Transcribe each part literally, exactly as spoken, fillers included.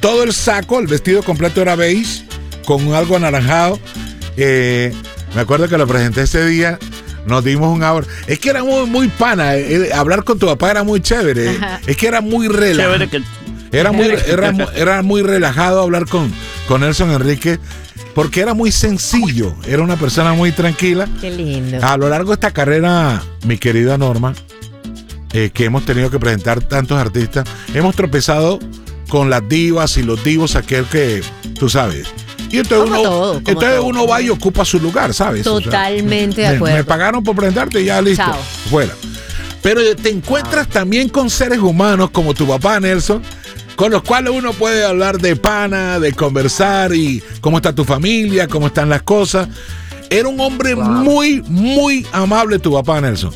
todo el saco, el vestido completo era beige, con algo anaranjado. Eh, me acuerdo que lo presenté ese día, nos dimos un abrazo. Es que era muy, muy pana, eh, hablar con tu papá era muy chévere. Ajá. Es que era muy relajado. Que... Era, muy, era, era muy relajado hablar con, con Nelson Enrique, porque era muy sencillo, era una persona muy tranquila. Qué lindo. A lo largo de esta carrera, mi querida Norma, eh, que hemos tenido que presentar tantos artistas, hemos tropezado con las divas y los divos, aquel que, tú sabes. Y entonces, uno, todo, entonces uno va y ocupa su lugar, ¿sabes? Totalmente, o sea, de acuerdo. Me, me pagaron por presentarte y ya listo. Chao. Fuera. Pero te encuentras Chao. también con seres humanos como tu papá, Nelson, con los cuales uno puede hablar de pana, de conversar y cómo está tu familia, cómo están las cosas. Era un hombre wow. muy, muy amable tu papá, Nelson.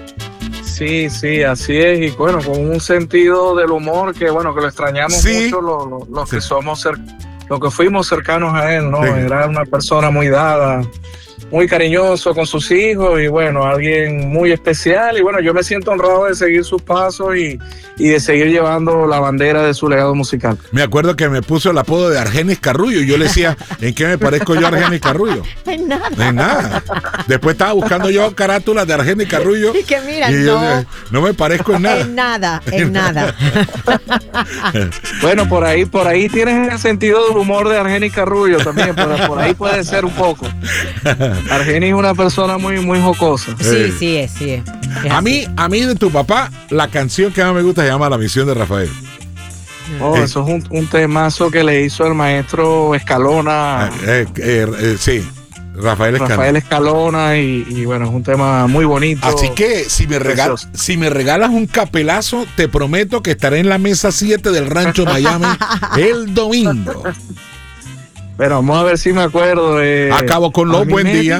Sí, sí, así es. Y bueno, con un sentido del humor que, bueno, que lo extrañamos sí. mucho los lo, lo que sí. somos, cer- los que fuimos cercanos a él, ¿no? Sí. Era una persona muy dada, muy cariñoso con sus hijos y bueno, alguien muy especial y bueno, yo me siento honrado de seguir sus pasos y, y de seguir llevando la bandera de su legado musical. Me acuerdo que me puso el apodo de Argenis Carrullo y yo le decía, ¿en qué me parezco yo a Argenis Carrullo? En nada. En nada. Después estaba buscando yo carátulas de Argenis Carrullo y que mira, y no, yo, no me parezco en nada. En nada, en nada. Bueno, por ahí, por ahí tienes el sentido del humor de Argenis Carrullo también, pero por ahí puede ser un poco. Argenis es una persona muy, muy jocosa. Sí, sí es, sí es. es a mí, a mí de tu papá, la canción que más me gusta se llama La Misión de Rafael. Oh, eh. eso es un, un temazo que le hizo el maestro Escalona. Eh, eh, eh, sí, Rafael Escalona. Rafael Escalona y, y bueno, es un tema muy bonito. Así que si me, regal, si me regalas un capelazo, te prometo que estaré en la mesa siete del Rancho Miami el domingo. Pero vamos a ver si me acuerdo. Eh, Acabo con los buen día.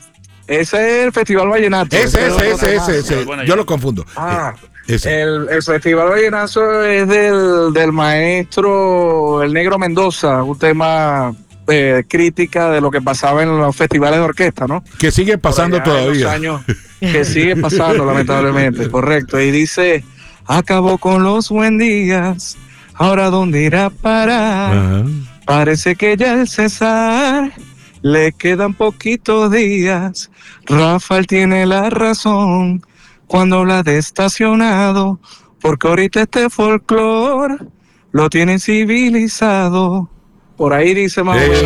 Ese es el Festival Vallenato. Ese, ese, ese, ese, ese. Yo lo confundo. Ah, el, el Festival Vallenato es del, del maestro El Negro Mendoza, un tema eh, crítica de lo que pasaba en los festivales de orquesta, ¿no? Que sigue pasando todavía. Años, que sigue pasando, lamentablemente, correcto. Y dice, acabó con los buen días, ahora dónde irá a parar. Ajá. Parece que ya el César le quedan poquitos días. Rafael tiene la razón cuando habla de estacionado, porque ahorita este folclore lo tienen civilizado. Por ahí dice más o menos.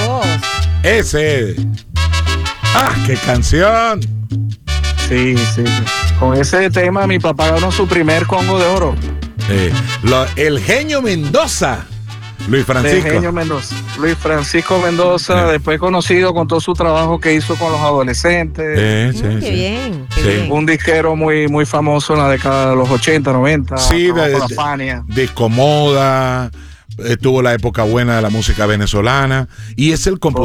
Ese. ¡Ah, qué canción! Sí, sí. Con ese tema mi papá ganó su primer Congo de Oro. Eh, lo, el Genio Mendoza. Luis Francisco. De Genio Mendoza. Luis Francisco Mendoza, eh. después conocido con todo su trabajo que hizo con los adolescentes. Eh, sí, mm, qué sí. bien, qué sí. bien. Un disquero muy, muy famoso en la década de los ochenta, noventa. Sí, de, de, de, la Fania. Discomoda, eh, tuvo la época buena de la música venezolana y es el compositor